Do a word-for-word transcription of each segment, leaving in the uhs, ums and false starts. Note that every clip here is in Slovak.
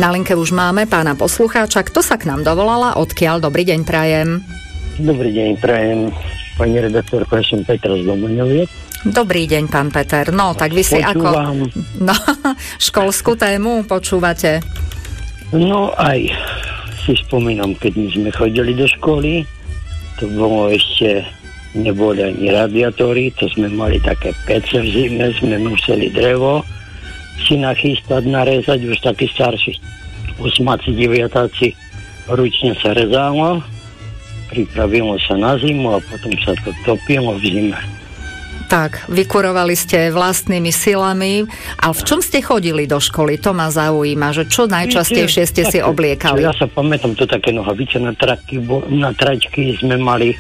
Na linke už máme pána poslucháča. Kto sa k nám dovolala? Odkiaľ? Dobrý deň, prajem. Dobrý deň, prajem. Pani redaktorka, ja som Peter z Domoňoviec. Dobrý deň, pán Peter. No, tak vy si Počúvam. ako... No, školskú tému počúvate? No, aj si spomínam, keď my sme chodili do školy, to bolo ešte, neboli ani radiátory, to sme mali také pece v zime, sme museli drevo si nachystať, narezať, už takí starší osmáci, deviatáci, ručne sa rezalo, pripravilo sa na zimu a potom sa to topilo v zime. Tak, vykurovali ste vlastnými silami. A v čom ste chodili do školy? To ma zaujíma, že čo najčastejšie ste si obliekali? Ja sa pamätám, to také nohavice na tračky, na tračky sme mali,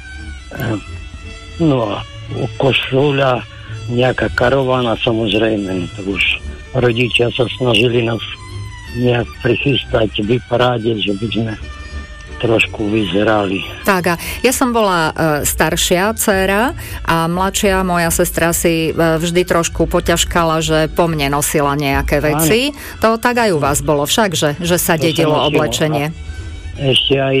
no a košuľa, nejaká karovana, samozrejme, no to už rodičia sa snažili nás nejak prichystať, vyparádiť, že by sme trošku vyzerali. Tak a ja som bola e, staršia dcéra a mladšia moja sestra si e, vždy trošku poťažkala, že po mne nosila nejaké veci. Áno. To tak aj u vás bolo však, že, že sa to dedilo sa oblečenie. Ešte aj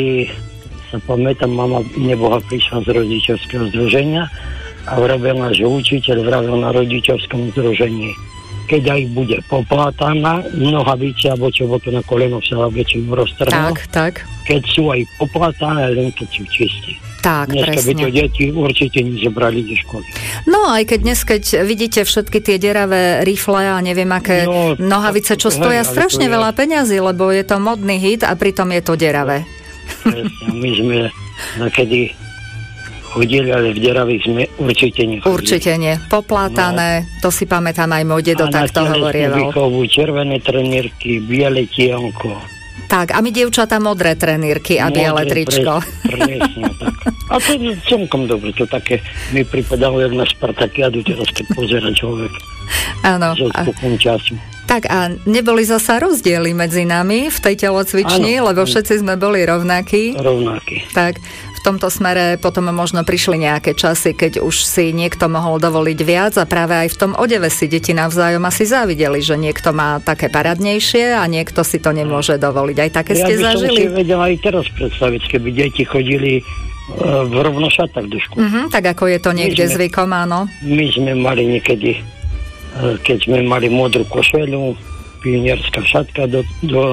sa pamätám, mama neboha prišla z rodičovského združenia a vravela, že učiteľ vravel na rodičovskom združení, keď aj bude poplátaná nohavice, alebo čo to na koleno sa väčšinou roztrhlo. Tak, tak. Keď sú aj poplátané, len keď sú čistí. Tak, dneska presne. by to deti určite nezobrali do školy. No, aj keď dnes, keď vidíte všetky tie deravé rifle a neviem aké no, nohavice, čo to, stoja hej, strašne veľa je... peňazí, lebo je to modný hit a pritom je to deravé. Presne, my sme nakedy chodili, ale v deravých sme určite nechodili. Určite nie. Poplátané, no. To si pamätám, aj môj dedo takto hovorieval. Výchovu, červené trenírky, biele tienko. Tak, a my dievčatá modré trenírky a biele tričko. Presne, tak. A to je celkom dobre, to také mi pripadalo, jak na Spartakiadu, teraz keď pozera človek. Áno. S odstupom času. Tak a neboli zasa rozdiely medzi nami v tej telocvični, ano, lebo všetci sme boli rovnakí. Rovnakí. Tak v tomto smere potom možno prišli nejaké časy, keď už si niekto mohol dovoliť viac a práve aj v tom odeve si deti navzájom asi závideli, že niekto má také paradnejšie a niekto si to nemôže dovoliť. Aj také ja ste zažili? Ja by som si vedela aj teraz predstaviť, keby deti chodili uh, v rovnošatách do školy. Uh-huh, tak ako je to niekde sme, zvykom, áno. My sme mali niekedy, uh, keď sme mali modrú košeľu, pionierská šatka do, do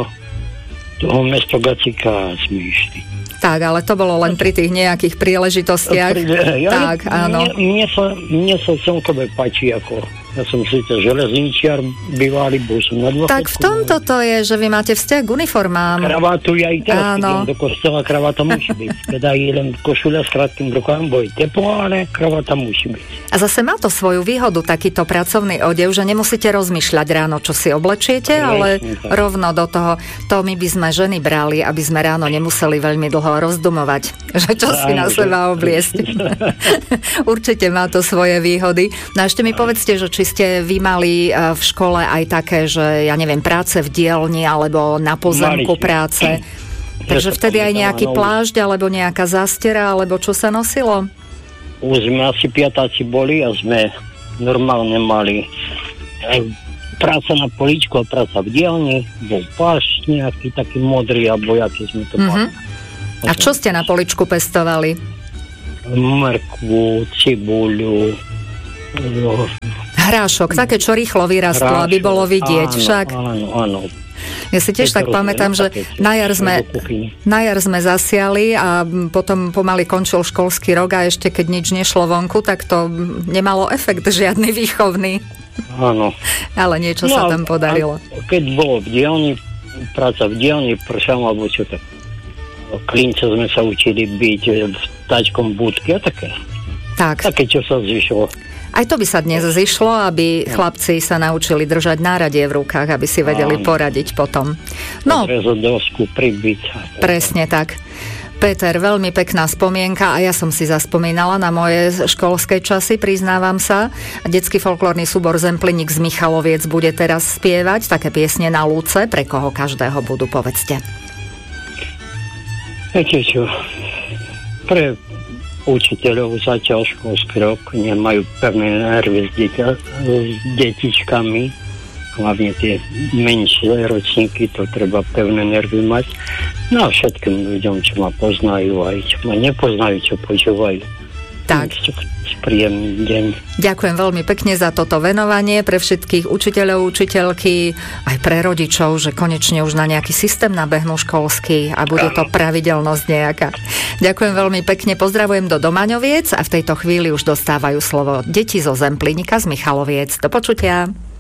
toho mestogacika sme išli. Tak, ale to bolo len pri tých nejakých príležitostiach. Pri, ja, tak, áno. Mne, mne, sa, mne sa celkové páči, ako ja som síce železničiar, bývalý, bol som na dôchodku. Tak v tomto to je, že vy máte vzťah k uniformám. Kravátu ja aj teraz, áno. keď do kostola, kraváta musí byť. Teda je len košuľa s krátkym rukávom, bo je teplo, ale kraváta musí byť. A zase má to svoju výhodu, takýto pracovný odev, že nemusíte rozmýšľať ráno, čo si oblečiete, Presne, ale tak. rovno do toho. To my by sme ženy brali, aby sme ráno nemuseli veľmi dlho rozdumovať, že čo si na seba obliesť. Určite má to svoje výhody. No a ešte mi povedzte, že či ste vy mali v škole aj také, že ja neviem, práce v dielni alebo na pozemku práce. Takže vtedy aj nejaký plášť alebo nejaká zástera alebo čo sa nosilo? Už sme asi piatáci boli a sme normálne mali práca na políčku a práca v dielni, bol plášť nejaký taký modrý alebo jaký sme to mali. Mm-hmm. A čo ste na poličku pestovali? Mrkvu, cibuľu, no, hrášok, také, čo rýchlo vyrastlo, Hrášok, aby bolo vidieť, áno, však. Áno, áno. Ja si tiež tak pamätám, že na jar, sme, na jar sme zasiali a potom pomaly končil školský rok a ešte keď nič nešlo vonku, tak to nemalo efekt žiadny výchovný. Áno. Ale niečo no, sa tam podarilo. Keď bolo v dielni, práca v dielni, pršalo, alebo čo tak, klince sme sa učili byť v tačkom budky a také. Tak. Také, čo sa zvyšilo. Aj to by sa dnes zišlo, aby chlapci sa naučili držať náradie v rukách, aby si vedeli poradiť potom. No, dosku pribiť. Presne tak. Peter, veľmi pekná spomienka a ja som si zaspomínala na moje školské časy, priznávam sa. Detský folklórny súbor Zempliník z Michaloviec bude teraz spievať také piesne na lúce. Pre koho každého budú, povedzte. Viete čo, pre učiteľov začal školský rok, nemajú pevné nervy s, deťa, s detičkami, hlavne tie menšie ročníky, to treba pevné nervy mať. No a všetkým ľuďom, čo ma poznajú, aj čo ma nepoznajú, čo počúvajú. Tak. Príjemný deň. Ďakujem veľmi pekne za toto venovanie pre všetkých učiteľov, učiteľky, aj pre rodičov, že konečne už na nejaký systém nabehnú školský a bude to pravidelnosť nejaká. Ďakujem veľmi pekne, pozdravujem do Domaňoviec a v tejto chvíli už dostávajú slovo deti zo Zemplínika z Michaloviec. Do počutia.